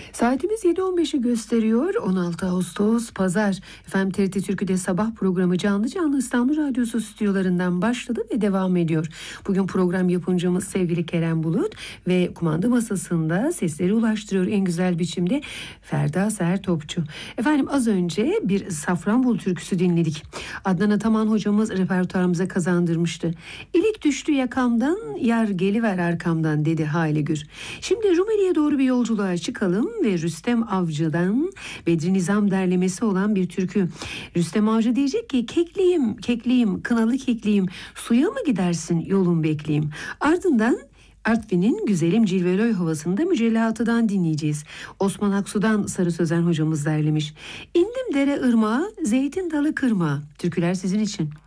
Saatimiz 7.15'i gösteriyor. 16 Ağustos Pazar. Efendim TRT Türkü'de sabah programı canlı canlı İstanbul Radyosu stüdyolarından başladı ve devam ediyor. Bugün program yapımcımız sevgili Kerem Bulut ve kumanda masasında sesleri ulaştırıyor en güzel biçimde Ferda Seher Topçu. Efendim az önce bir Safranbolu türküsü dinledik. Adnan Ataman hocamız repertuarımıza kazandırmıştı. İlik düştü yakamdan, yar geliver arkamdan dedi Haligür. Şimdi Rumeli'ye doğru bir yolculuğa çıkalım ve Rüstem Avcı'dan Bedri Nizam derlemesi olan bir türkü. Rüstem Avcı diyecek ki kekliyim, kekliyim, kınalı kekliyim, suya mı gidersin yolun bekleyeyim. Ardından Artvin'in güzelim cilveloy havasında Mücellatı'dan dinleyeceğiz. Osman Aksu'dan Sarı Sözen hocamız derlemiş. İndim dere ırmağa, zeytin dalı kırmağa. Türküler sizin için.